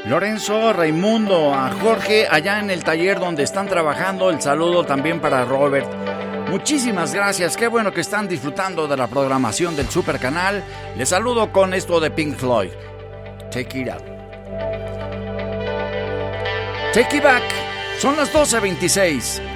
Lorenzo, Raimundo, a Jorge allá en el taller donde están trabajando. El saludo también para Robert. Muchísimas gracias, qué bueno que están disfrutando de la programación del Super Canal. Les saludo con esto de Pink Floyd. Take it out. Take it back. Son las 12:26.